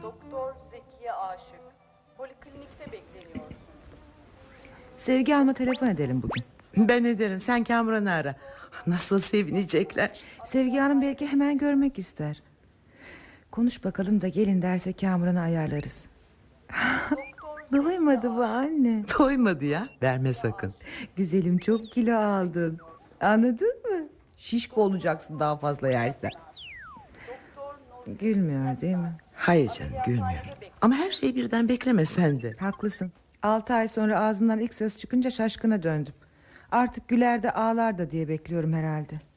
Doktor Zekiye Aşık. Poliklinikte bekleniyorsun. Sevgi Hanım'a telefon edelim bugün. Ben ederim, sen Kamuran'ı ara. Nasıl sevinecekler. Sevgi Hanım belki hemen görmek ister. Konuş bakalım da gelin derse Kamuran'ı ayarlarız. Doymadı bu anne. Doymadı ya, verme sakın. Güzelim, çok kilo aldın. Anladın mı? Şişko olacaksın daha fazla yersen. Gülmüyor değil mi? Hayır canım, gülmüyorum. Ama her şeyi birden bekleme sen de. Haklısın. 6 ay sonra ağzından ilk söz çıkınca şaşkına döndüm. Artık güler de ağlar da diye bekliyorum herhalde.